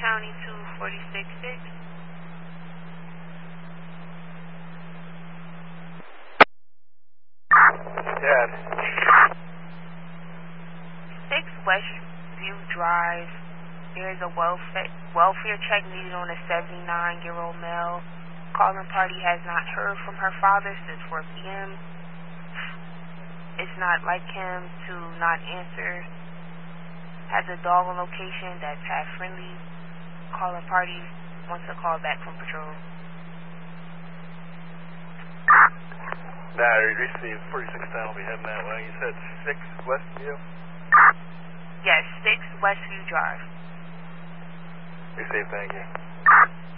County 246-6. Dad. 6 Westview Drive. There is a welfare check needed on a 79-year-old male. Calling party has not heard from her father since 4 p.m. It's not like him to not answer. Has a dog on location that's half friendly. Calling party wants a call back from patrol. Nah, we received 4610 will be heading that way. You said 6 Westview? Yes, 6 Westview Drive. Receive, thank you.